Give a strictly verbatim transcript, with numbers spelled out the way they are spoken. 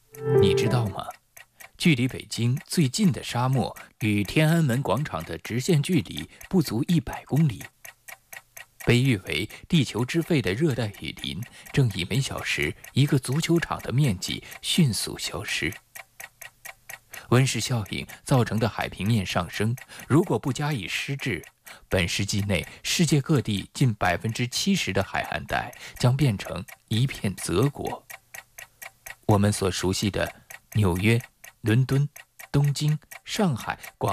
你知道吗？距离北京最近的沙漠与天安门广场的直线距离不足一百公里。被誉为地球之肺的热带雨林，正以每小时一个足球场的面积迅速消失。温室效应造成的海平面上升，如果不加以施治，本世纪内世界各地近百分之七十的海岸带将变成一片泽国。我们所熟悉的纽约、伦敦、东京、上海、广